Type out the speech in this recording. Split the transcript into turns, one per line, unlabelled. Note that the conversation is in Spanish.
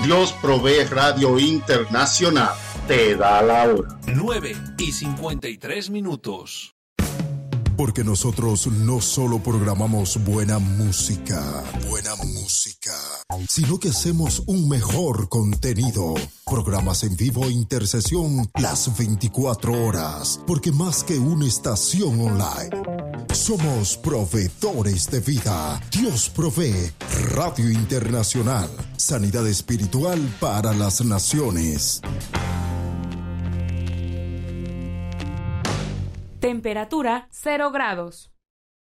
Dios Provee Radio Internacional te da la hora.
9:53.
Porque nosotros no solo programamos buena música, sino que hacemos un mejor contenido. Programas en vivo e intercesión las 24 horas. Porque más que una estación online, somos proveedores de vida. Dios Provee Radio Internacional. Sanidad espiritual para las naciones.
Temperatura 0 grados.